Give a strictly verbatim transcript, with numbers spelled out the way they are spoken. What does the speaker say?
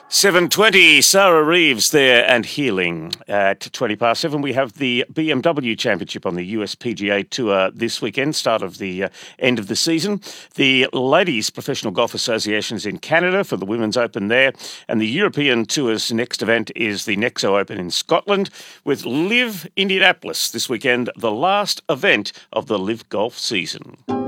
seven twenty, Sarah Reeves there and Healing. At twenty past seven, we have the B M W Championship on the U S P G A Tour this weekend, start of the uh, end of the season. The Ladies Professional Golf Association is in Canada for the Women's Open there, and the European Tour's next event is the Nexo Open in Scotland, with Live Indianapolis this weekend, the last event of the Live Golf season.